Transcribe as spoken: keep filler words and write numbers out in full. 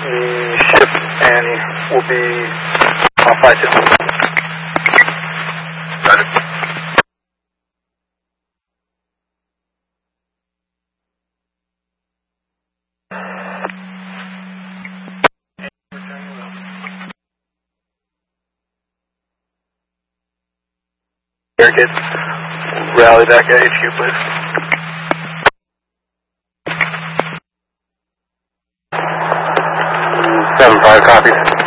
the ship and will be on flight soon. Roger. Barricades, rally back at H Q, please. Seven five, copy.